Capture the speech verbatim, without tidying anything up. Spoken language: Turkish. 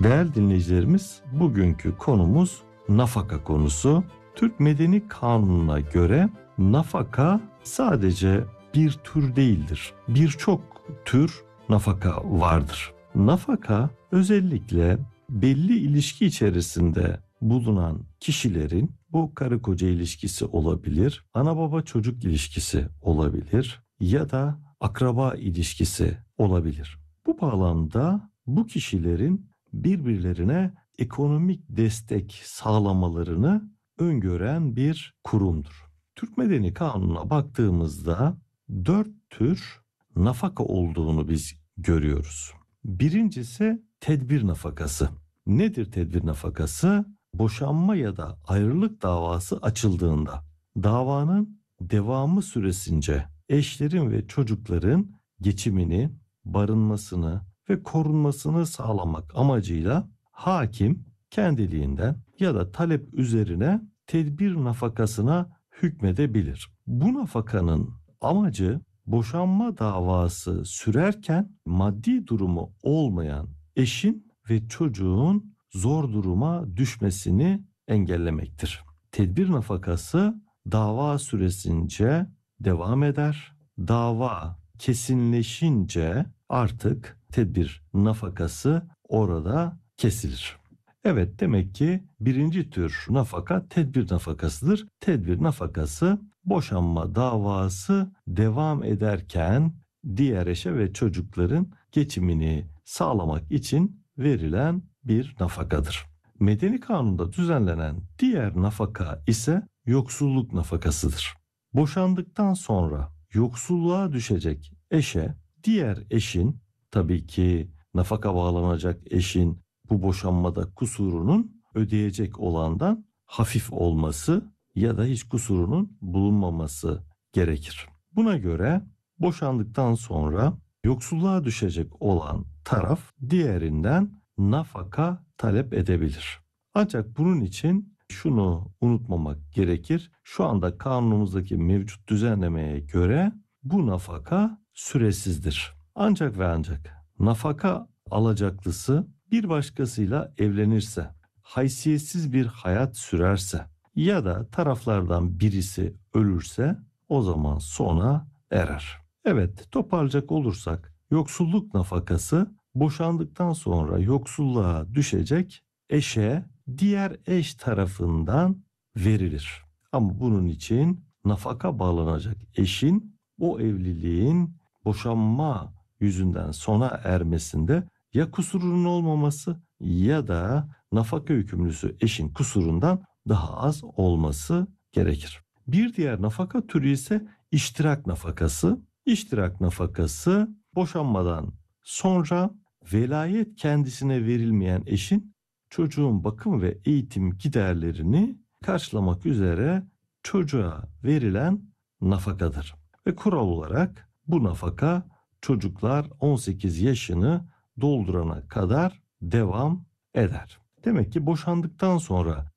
Değerli dinleyicilerimiz, bugünkü konumuz nafaka konusu. Türk Medeni Kanunu'na göre nafaka sadece bir tür değildir. Birçok tür nafaka vardır. Nafaka özellikle belli ilişki içerisinde bulunan kişilerin, bu karı koca ilişkisi olabilir, ana baba çocuk ilişkisi olabilir ya da akraba ilişkisi olabilir. Bu bağlamda bu kişilerin birbirlerine ekonomik destek sağlamalarını öngören bir kurumdur. Türk Medeni Kanunu'na baktığımızda dört tür nafaka olduğunu biz görüyoruz. Birincisi tedbir nafakası. Nedir tedbir nafakası? Boşanma ya da ayrılık davası açıldığında davanın devamı süresince eşlerin ve çocukların geçimini, barınmasını ve korunmasını sağlamak amacıyla hakim kendiliğinden ya da talep üzerine tedbir nafakasına hükmedebilir. Bu nafakanın amacı boşanma davası sürerken maddi durumu olmayan eşin ve çocuğun zor duruma düşmesini engellemektir. Tedbir nafakası dava süresince devam eder. Dava kesinleşince artık tedbir nafakası orada kesilir. Evet, demek ki birinci tür nafaka tedbir nafakasıdır. Tedbir nafakası boşanma davası devam ederken diğer eşe ve çocukların geçimini sağlamak için verilen bir nafakadır. Medeni Kanun'da düzenlenen diğer nafaka ise yoksulluk nafakasıdır. Boşandıktan sonra yoksulluğa düşecek eşe diğer eşin, tabii ki nafaka bağlanacak eşin bu boşanmada kusurunun ödeyecek olandan hafif olması ya da hiç kusurunun bulunmaması gerekir. Buna göre boşandıktan sonra yoksulluğa düşecek olan taraf diğerinden nafaka talep edebilir. Ancak bunun için şunu unutmamak gerekir. Şu anda kanunumuzdaki mevcut düzenlemeye göre bu nafaka süresizdir. Ancak ve ancak nafaka alacaklısı bir başkasıyla evlenirse, haysiyetsiz bir hayat sürerse ya da taraflardan birisi ölürse o zaman sona erer. Evet, toparlayacak olursak yoksulluk nafakası boşandıktan sonra yoksulluğa düşecek eşe diğer eş tarafından verilir. Ama bunun için nafaka bağlanacak eşin o evliliğin boşanma yüzünden sona ermesinde ya kusurunun olmaması ya da nafaka yükümlüsü eşin kusurundan daha az olması gerekir. Bir diğer nafaka türü ise iştirak nafakası. İştirak nafakası boşanmadan sonra velayet kendisine verilmeyen eşin çocuğun bakım ve eğitim giderlerini karşılamak üzere çocuğa verilen nafakadır. Ve kural olarak bu nafaka çocuklar on sekiz yaşını doldurana kadar devam eder. Demek ki boşandıktan sonra